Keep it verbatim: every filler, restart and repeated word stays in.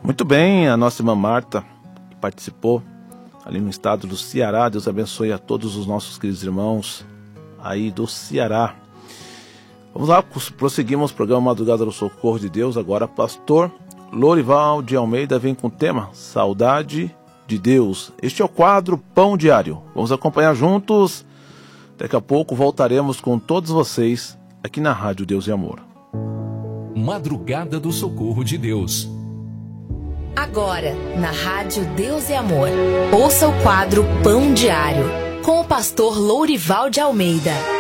Muito bem, a nossa irmã Marta, que participou ali no estado do Ceará. Deus abençoe a todos os nossos queridos irmãos aí do Ceará. Vamos lá, prosseguimos o programa Madrugada do Socorro de Deus. Agora, pastor Lourival de Almeida vem com o tema Saudade de Deus. Este é o quadro Pão Diário. Vamos acompanhar juntos. Daqui a pouco voltaremos com todos vocês aqui na Rádio Deus e Amor. Madrugada do Socorro de Deus. Agora, na Rádio Deus e Amor, ouça o quadro Pão Diário, com o pastor Lourival de Almeida.